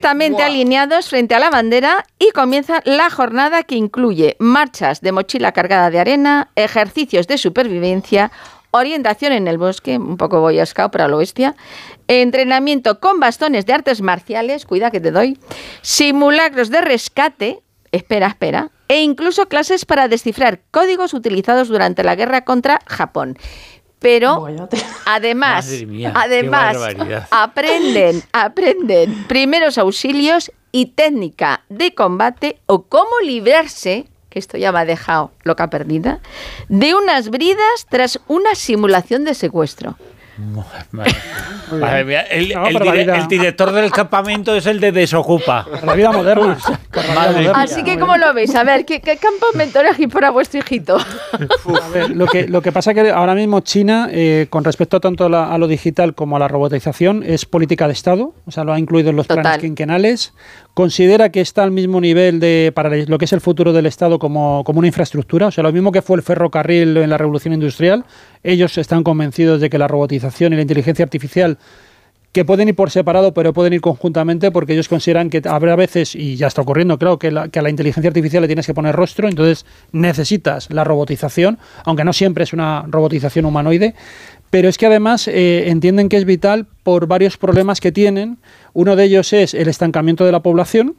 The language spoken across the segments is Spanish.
perfectamente alineados frente a la bandera y comienza la jornada que incluye marchas de mochila cargada de arena, ejercicios de supervivencia, orientación en el bosque, un poco Boy Scout para lo bestia, entrenamiento con bastones de artes marciales, cuida que te doy, simulacros de rescate, espera, e incluso clases para descifrar códigos utilizados durante la guerra contra Japón. Pero además aprenden primeros auxilios y técnica de combate o cómo librarse, que esto ya me ha dejado loca perdida, de unas bridas tras una simulación de secuestro. Madre mía, el director del campamento es el de Desocupa. La vida moderna. Así que, ¿cómo lo veis? A ver, ¿qué campamento elegís para vuestro hijito? A ver, lo que pasa es que ahora mismo China, con respecto tanto a lo digital como a la robotización, es política de Estado, o sea, lo ha incluido en los planes quinquenales. Considera que está al mismo nivel para lo que es el futuro del Estado como una infraestructura, o sea, lo mismo que fue el ferrocarril en la Revolución Industrial. Ellos están convencidos de que la robotización y la inteligencia artificial, que pueden ir por separado, pero pueden ir conjuntamente, porque ellos consideran que habrá veces, y ya está ocurriendo, claro, que a la inteligencia artificial le tienes que poner rostro, entonces necesitas la robotización, aunque no siempre es una robotización humanoide, pero es que además entienden que es vital por varios problemas que tienen. Uno de ellos es el estancamiento de la población,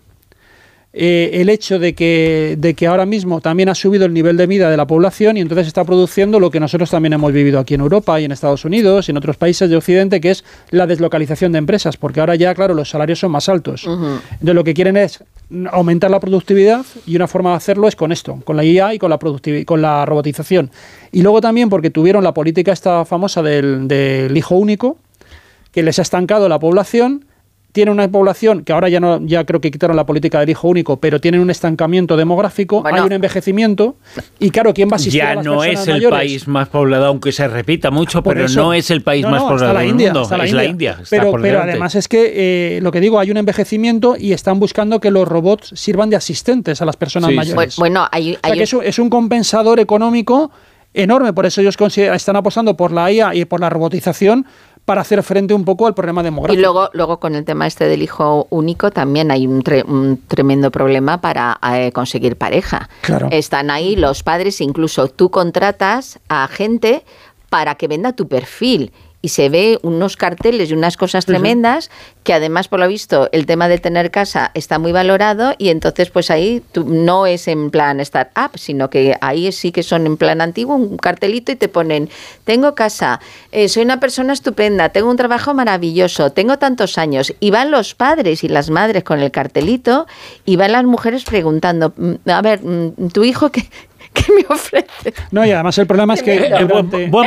el hecho de que ahora mismo también ha subido el nivel de vida de la población y entonces está produciendo lo que nosotros también hemos vivido aquí en Europa y en Estados Unidos y en otros países de Occidente, que es la deslocalización de empresas, porque ahora ya, claro, los salarios son más altos. Entonces lo que quieren es aumentar la productividad y una forma de hacerlo es con esto, con la IA y con la robotización. Y luego también porque tuvieron la política esta famosa del hijo único, que les ha estancado la población. Tiene una población que ahora ya creo que quitaron la política del hijo único, pero tienen un estancamiento demográfico, hay un envejecimiento y claro, ¿quién va a asistir a las personas mayores? Ya no es el país más poblado, aunque se repita mucho, pero eso, no es el país más poblado del mundo, es la India. Pero además es que, lo que digo, hay un envejecimiento y están buscando que los robots sirvan de asistentes a las personas mayores. Bueno, es un compensador económico enorme, por eso ellos están apostando por la IA y por la robotización, para hacer frente un poco al problema demográfico. Y luego con el tema del hijo único también hay un tremendo problema para conseguir pareja. Claro. Están ahí los padres, incluso tú contratas a gente para que venda tu perfil. Y se ve unos carteles y unas cosas tremendas que además, por lo visto, el tema de tener casa está muy valorado y entonces pues ahí no es en plan startup, sino que ahí sí que son en plan antiguo, un cartelito y te ponen, tengo casa, soy una persona estupenda, tengo un trabajo maravilloso, tengo tantos años. Y van los padres y las madres con el cartelito y van las mujeres preguntando, a ver, tu hijo, ¿qué me ofrece? No, y además el problema es que el buen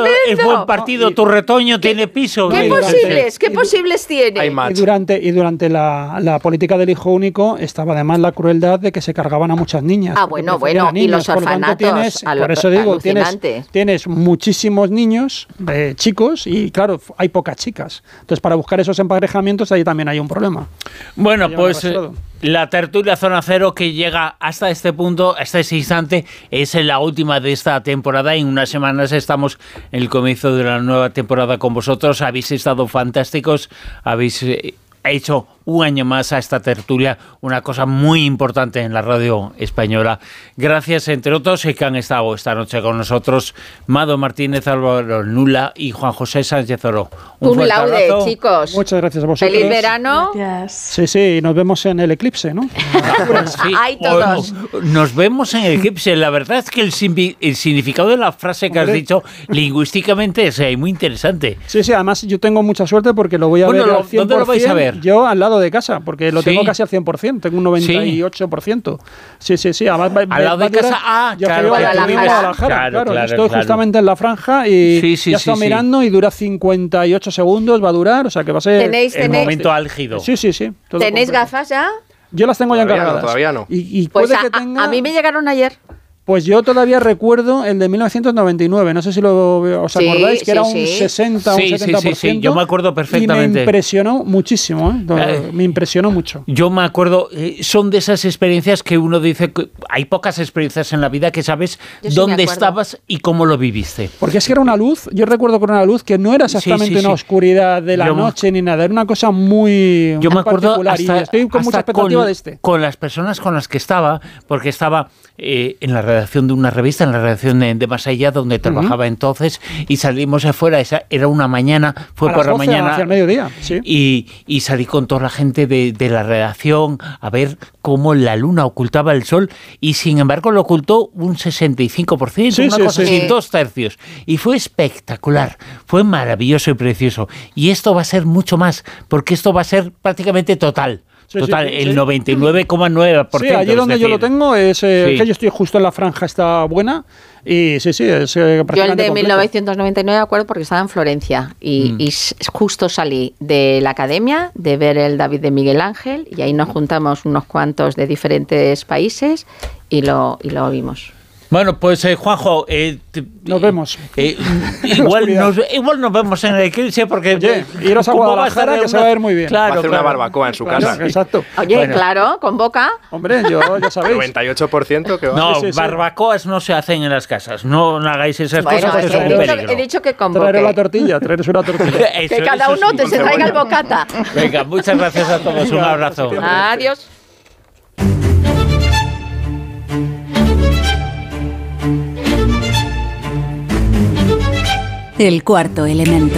partido, tu retoño tiene piso. ¿Qué posibles tiene? Y durante la política del hijo único estaba además la crueldad de que se cargaban a muchas niñas. Bueno, y los orfanatos. Por eso digo, tienes muchísimos niños, chicos, y claro, hay pocas chicas. Entonces, para buscar esos emparejamientos, ahí también hay un problema. Bueno, pues la tertulia Zona Cero que llega hasta este punto, hasta ese instante, es la última de esta temporada. En unas semanas estamos en el comienzo de la nueva temporada con vosotros. Habéis estado fantásticos, habéis hecho un año más a esta tertulia, una cosa muy importante en la radio española. Gracias, entre otros, que han estado esta noche con nosotros, Mado Martínez, Álvaro Nula y Juan José Sánchez Oro. Un laude, chicos. Muchas gracias a vosotros. Feliz verano. Gracias. Sí, nos vemos en el eclipse, ¿no? Hay todos. Nos vemos en el eclipse. La verdad es que el significado de la frase que has dicho lingüísticamente es muy interesante. Sí, además yo tengo mucha suerte porque lo voy a ver al 100%. ¿Dónde lo vais a ver? Yo al lado de casa, porque lo tengo casi al 100%, tengo un 98%. Sí. Además, al lado de casa, claro, estoy justamente en la franja y ya estoy mirando y dura 58 segundos, va a durar, o sea que va a ser el momento álgido. Sí. ¿Tenéis gafas ya? Yo las tengo ya encargadas. Todavía no. Y pues puede que tenga... a mí me llegaron ayer. Pues yo todavía recuerdo el de 1999, no sé si os acordáis, que era un 60 o un 70%. Sí, yo me acuerdo perfectamente. Y me impresionó muchísimo, me impresionó mucho. Yo me acuerdo, son de esas experiencias que uno dice que hay pocas experiencias en la vida que sabes dónde estabas y cómo lo viviste. Porque es que era una luz, yo recuerdo que era una luz que no era exactamente una oscuridad de la noche ni nada, era una cosa muy yo me acuerdo particular y estoy con mucha expectativa de este. Con las personas con las que estaba, porque estaba en la redacción de una revista, en la redacción de Más Allá, donde trabajaba entonces, y salimos afuera, era una mañana, fue por la mañana, hacia el mediodía, sí. y salí con toda la gente de la redacción a ver cómo la luna ocultaba el sol, y sin embargo lo ocultó un 65%, una cosa así, 2/3, y fue espectacular, fue maravilloso y precioso, y esto va a ser mucho más, porque esto va a ser prácticamente total. El 99,9%. Sí, allí donde yo lo tengo es que yo estoy justo en la franja, está buena. Y sí, es prácticamente yo el de completo. 1999 me acuerdo porque estaba en Florencia y justo salí de la academia de ver el David de Miguel Ángel y ahí nos juntamos unos cuantos de diferentes países y lo vimos. Bueno, pues Juanjo, nos vemos. Igual nos vemos en el eclipse porque... Oye, iros a Guadalajara que se va a ver muy bien. Claro, va a hacer una barbacoa en su casa. Exacto. Oye, claro, convoca. Hombre, ya sabéis. 98% que va. No, barbacoas no se hacen en las casas. No hagáis esas cosas que son un peligro. He dicho que convoque. Traeré una tortilla. Que cada uno se traiga el bocata. Venga, muchas gracias a todos. Un abrazo. Adiós. El cuarto elemento.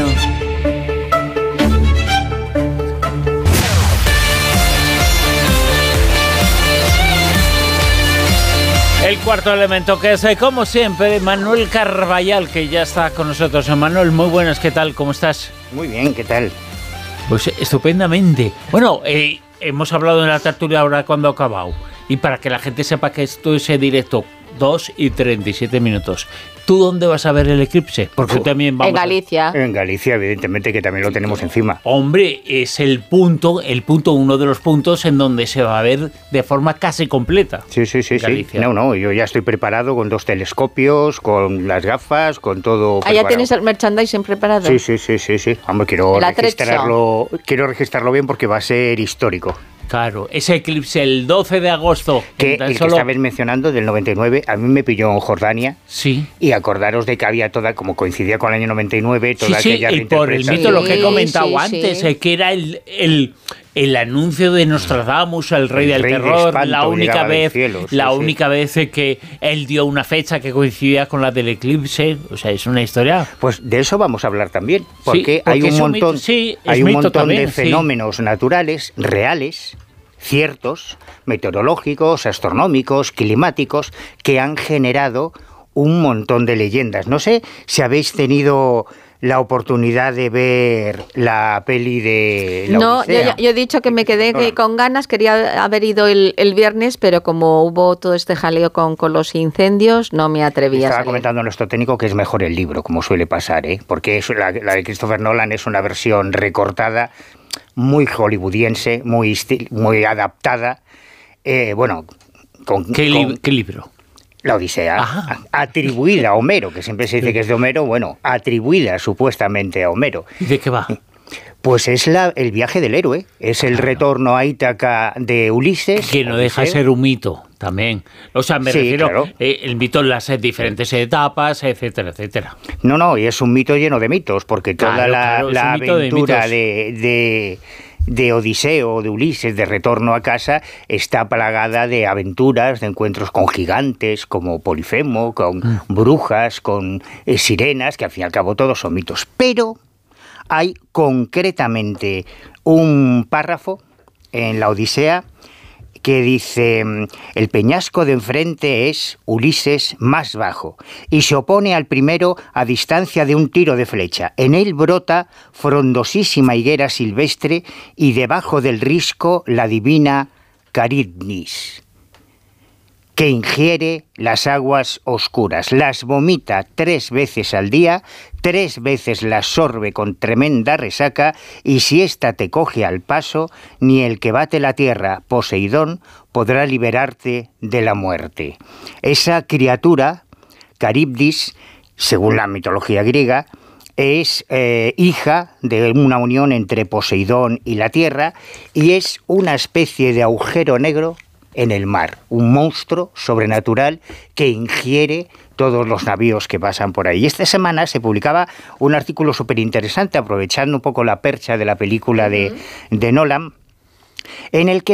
El cuarto elemento, que es, como siempre, Manuel Carballal, que ya está con nosotros. Manuel, muy buenas, ¿qué tal? ¿Cómo estás? Muy bien, ¿qué tal? Pues estupendamente. Bueno, hemos hablado en la tertulia ahora cuando ha acabado. Y para que la gente sepa que esto es directo, 2:37. ¿Tú dónde vas a ver el eclipse? Porque también vamos en Galicia. En Galicia, evidentemente, que también lo tenemos encima. Hombre, es uno de los puntos en donde se va a ver de forma casi completa. Sí. Galicia. No, yo ya estoy preparado con 2 telescopios, con las gafas, con todo preparado. ¿Ya tienes el merchandising preparado? Sí. Hombre, quiero registrarlo bien porque va a ser histórico. Claro, ese eclipse el 12 de agosto. Que estabas mencionando, del 99, a mí me pilló en Jordania. Sí. Y acordaros de que había como coincidía con el año 99, toda aquella y por el mito, lo que he comentado antes, que era el anuncio de Nostradamus, el rey del terror, espanto, la única vez que él dio una fecha que coincidía con la del eclipse. O sea, es una historia. Pues de eso vamos a hablar también, porque hay un montón de fenómenos naturales, reales, ciertos, meteorológicos, astronómicos, climáticos, que han generado un montón de leyendas. No sé si habéis tenido la oportunidad de ver la peli de la Odisea. Yo he dicho que me quedé con ganas, quería haber ido el viernes, pero como hubo todo este jaleo con los incendios, no me atreví a salir. Estaba comentando nuestro técnico que es mejor el libro, como suele pasar, porque la de Christopher Nolan es una versión recortada, muy hollywoodiense, muy adaptada. ¿Qué libro? La Odisea, atribuida a Homero, que siempre se dice que es de Homero, atribuida supuestamente a Homero. ¿Y de qué va? Pues es el viaje del héroe, es el retorno a Ítaca de Ulises. Que no deja de ser un mito también. O sea, me refiero, claro. El mito en las diferentes etapas, etcétera, etcétera. No, y es un mito lleno de mitos, porque toda la aventura de Odiseo, de Ulises, de retorno a casa, está plagada de aventuras, de encuentros con gigantes, como Polifemo, con brujas, con sirenas, que al fin y al cabo todos son mitos. Pero hay concretamente un párrafo en la Odisea que dice: el peñasco de enfrente es Ulises más bajo y se opone al primero a distancia de un tiro de flecha. En él brota frondosísima higuera silvestre y debajo del risco la divina Caridnis. que ingiere las aguas oscuras, las vomita 3 veces al día, 3 veces las sorbe con tremenda resaca, y si ésta te coge al paso, ni el que bate la tierra, Poseidón, podrá liberarte de la muerte. Esa criatura, Caribdis, según la mitología griega, es hija de una unión entre Poseidón y la tierra, y es una especie de agujero negro en el mar, un monstruo sobrenatural que ingiere todos los navíos que pasan por ahí. Y esta semana se publicaba un artículo súper interesante, aprovechando un poco la percha de la película de Nolan, en el que